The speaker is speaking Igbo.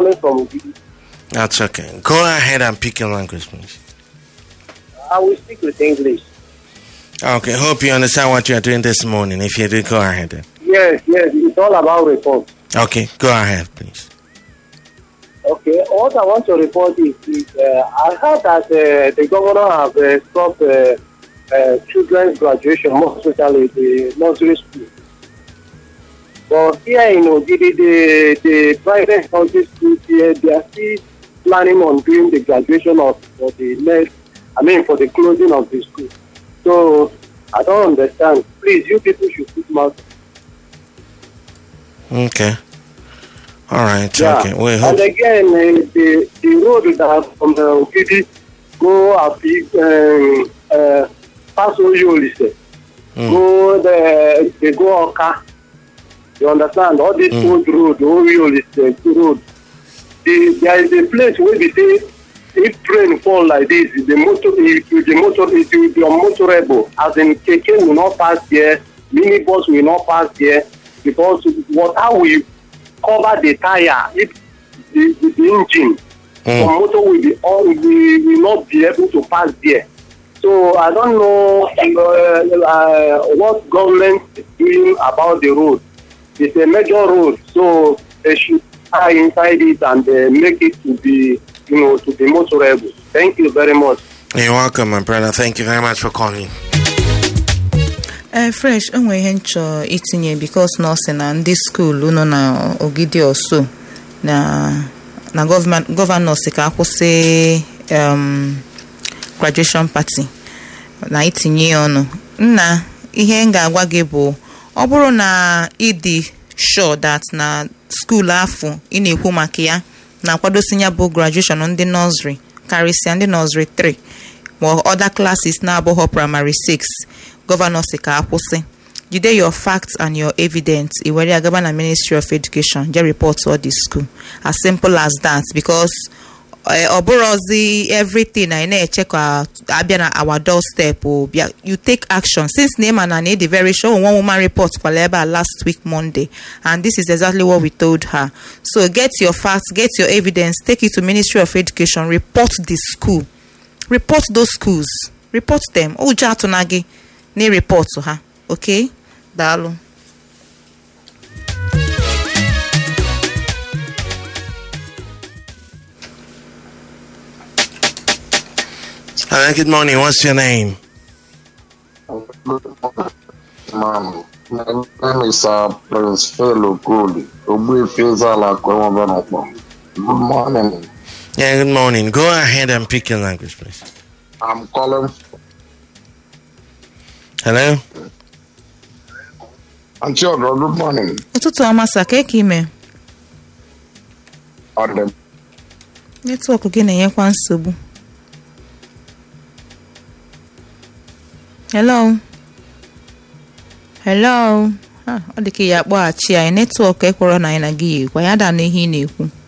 calling from Ogidi. That's okay. Go ahead and pick your language, please. I will speak with English. Okay, hope you understand what you are doing this morning. If you do, go ahead then. Yes, it's all about report. Okay, go ahead, please. Okay, what I want to report is I heard that the governor have stopped children's graduation, more especially the nursery school. But here in Ogidi, the private nursery schools here, they are still planning on doing the graduation for the closing of the school. So I don't understand. Please, you people should put mouth. Okay. All right. Yeah. Okay. We And hope. again, the road that from the Ogidi go up pass Oyolise, they go Oka. You understand? All this old road, Oyolise road. There is a place where we say if train fall like this, it will be unmotorable. As in, keke will not pass there, minibus will not pass there, because water will cover the tire. If the engine, the motor will not be able to pass there. So I don't know what government is doing about the road. It's a major road, so they should try inside it and make it to be motorable. Thank you very much. You're welcome, my brother. Thank you very much for calling. Fresh, enwe ihe nchọ itinye because nọọsị na ndị skuulu nọ na Ogidi Oso na gọvanọ si ka akwụsị graduation party na itinye ọnụ. Nna, ihe m ga-agwa gị bụ ọ bụrụ na ịdị sure that na skuulu afọ ị na-ekwu maka ya na-akwadosi ya bụ graduation ndị nursery karịsịa ndị nursery 3 ma other classes na-abụghọ primary 6 gọvanọ si ka akwụsị. Jide your facts and your evidence iwere agaba na Ministry of Education je report all the school, as simple as that, because ọ bụrụzi everything I na-eche ka abịa na our doorstep you take action. Since Neema na need very sure one woman report kwala ebe last week Monday, and this is exactly what we told her. So get your facts, get your evidence, take it to Ministry of Education, report the school, report those schools, report them. Ụjọ atụna gị na report ha. Okay, daalụ. Good morning. What's your name? Man, my name is Prince Fellow Goli. Good morning. Yeah, good morning. Go ahead and pick your language, please. I'm calling. Hello? Anchorage, good morning. Ụtụtụ ọma sa ka eke ime. Netwọk gị na-enyekwa nsogbu. Hello? Ọ dị ka ya akpọghachi anyị netwọk ekworo na anyị na gị ekwa ya da n'ihe ị na-ekwu.